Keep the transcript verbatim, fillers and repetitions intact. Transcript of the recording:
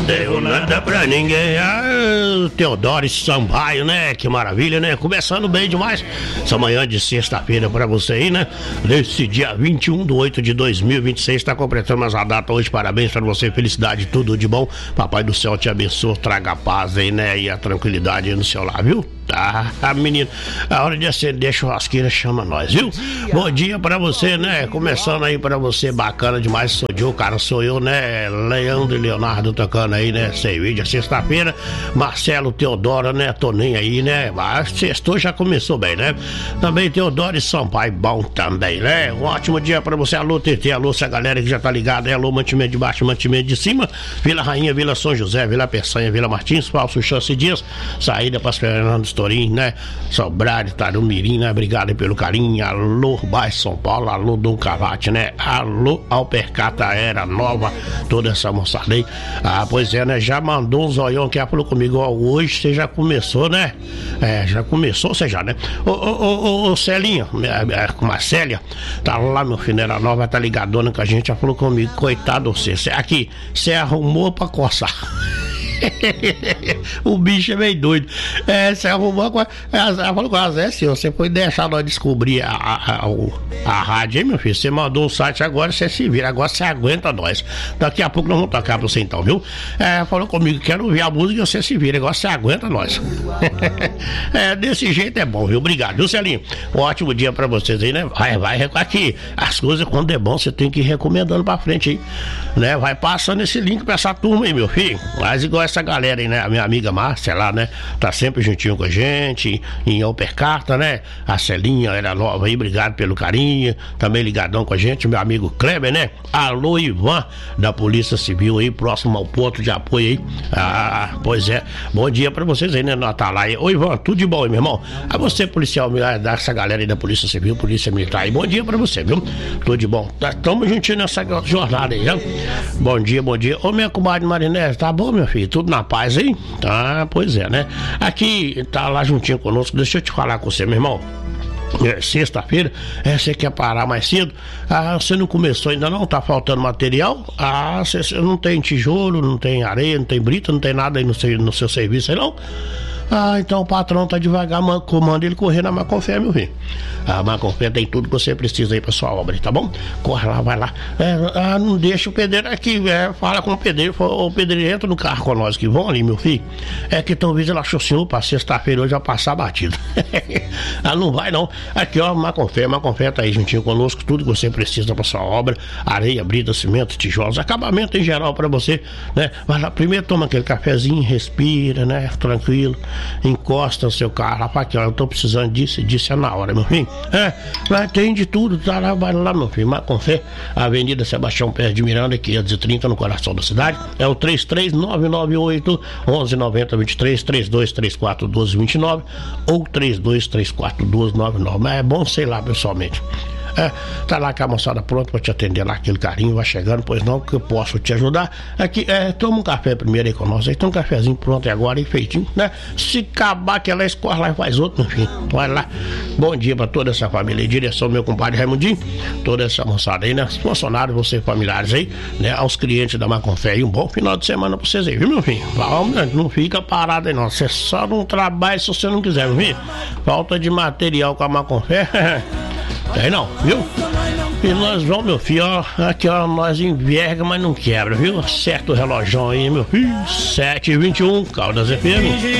deu nada pra ninguém. Ah, Teodoro Sampaio, né? Que maravilha, né? Começando bem demais essa manhã de sexta-feira pra você aí, né? Nesse dia vinte e um de oito de dois mil e vinte e seis, tá completando mais a data hoje. Parabéns pra você, felicidade, tudo de bom. Papai do céu te abençoe, traga a paz aí, né? E a tranquilidade aí no seu lar, viu? Tá, ah, menino, a hora de acender a churrasqueira chama nós, viu? Bom dia, Bom dia pra você, né? Começando aí pra você, bacana demais, sou eu, cara, sou eu, né? Leandro e Leonardo tocando aí, né? Sem vídeo, sexta-feira, Marcelo, Teodoro, né? Tô nem aí, né? Mas sextou já começou bem, né? Também Teodoro e Sampaio, bom também, né? Um ótimo dia pra você, alô, T T, alô, essa galera que já tá ligada, alô, Mantimento de Baixo, Mantimento de Cima, Vila Rainha, Vila São José, Vila Peçanha, Vila Martins, Falso Chance Dias, saída para Fernando Torim, né? Sobrado, Tarumirim, né? Obrigado pelo carinho. Alô, Bairro São Paulo, alô, Dom Cavate, né? Alô, Alpercata Era Nova, toda essa moçada aí. Ah, pois é, né? Já mandou um zoião que falou comigo, ó, hoje você já começou, né? É, já começou, você já, né? Ô, ô, ô, ô, Celinha, com a Célia, tá lá, meu filho, Era Nova, tá ligadona com a gente, já falou comigo, coitado você, cê, aqui, você arrumou pra coçar. O bicho é meio doido. É, você arrumou com a. Ela falou com a Zé, se você foi deixar nós descobrir a, a, a, a rádio, hein, meu filho? Você mandou um site agora, você se vira, agora você aguenta nós. Daqui a pouco nós vamos tocar pra você então, viu? É, falou comigo, quero ouvir a música e você se vira, agora você aguenta nós. É, desse jeito é bom, viu? Obrigado, viu, Celinho? Um ótimo dia pra vocês aí, né? Vai, vai, aqui. As coisas, quando é bom, você tem que ir recomendando pra frente aí, né? Vai passando esse link pra essa turma aí, meu filho. Mas igual essa galera aí, né? A minha amiga Márcia lá, né? Tá sempre juntinho com a gente, em Alpercarta, né? A Celinha Era Nova aí, obrigado pelo carinho. Também ligadão com a gente, meu amigo Kleber, né? Alô, Ivan, da Polícia Civil aí, próximo ao ponto de apoio aí. Ah, pois é. Bom dia pra vocês aí, né? Tá lá aí. Ô, Ivan, tudo de bom aí, meu irmão? A você, policial, dessa galera aí da Polícia Civil, Polícia Militar aí. Bom dia pra você, viu? Tudo de bom. Tamo juntinho nessa jornada aí, né? Bom dia, bom dia. Ô, minha comadre Marinés, tá bom, meu filho? Tudo na paz aí? Tá, pois é, né? Aqui, tá lá juntinho conosco, deixa eu te falar com você, meu irmão. É, sexta-feira, é, você quer parar mais cedo? Ah, você não começou ainda não? Tá faltando material? Ah, você, você não tem tijolo, não tem areia, não tem brita, não tem nada aí no seu, no seu serviço aí não? Ah, então o patrão tá devagar, comanda ele correr na Maconfé, meu filho. A Maconfé tem tudo que você precisa aí pra sua obra, tá bom? Corre lá, vai lá. É, ah, não deixa o pedreiro aqui, é, fala com o pedreiro, o pedreiro entra no carro com nós que vão ali, meu filho. É que talvez ela achou o senhor pra sexta-feira hoje vai passar batido. Ah, não vai não. Aqui, ó, Maconfé, Maconfé tá aí juntinho conosco, tudo que você precisa pra sua obra, areia, brita, cimento, tijolos, acabamento em geral pra você, né? Vai lá, primeiro toma aquele cafezinho, respira, né? Tranquilo. Encosta o seu carro lá, aqui, ó, eu tô precisando disso, disso é na hora, meu filho. É, vai, tem de tudo, tá lá, vai lá, meu filho. Maconfé, Avenida Sebastião Pérez de Miranda, quinhentos e trinta, no coração da cidade. É o três três nove nove oito, onze noventa, vinte e três, três dois três quatro, doze vinte e nove ou três dois três quatro, doze noventa e nove. Mas é bom, sei lá, pessoalmente. É, tá lá com a moçada pronta pra te atender lá, aquele carinho, vai chegando, pois não, que eu posso te ajudar. Aqui, é, toma um café primeiro aí com nós, aí tem um cafezinho pronto e agora, e feitinho, né? Se acabar que ela escorre lá e faz outro, enfim, vai lá. Bom dia pra toda essa família, em direção ao meu compadre Raimundinho, toda essa moçada aí, né? Os funcionários, vocês familiares aí, né? Aos clientes da Maconfé, e um bom final de semana pra vocês aí, viu, meu filho? Vamos, não fica parado aí não, você só não trabalha se você não quiser, meu filho. Falta de material com a Maconfé. Tem não, viu? E nós vamos, meu filho, ó, aqui ó, nós enverga, mas não quebra, viu? Acerta o relógio aí, meu filho, sete e vinte e um, Caldas F M.